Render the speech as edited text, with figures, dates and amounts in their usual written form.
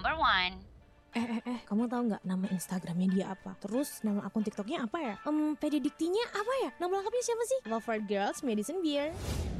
number one. Kamu tahu nggak nama Instagramnya dia apa? Terus nama akun TikToknya apa ya? PDDiktinya apa ya? Nama lengkapnya siapa sih? Lover Girls Madison Beer.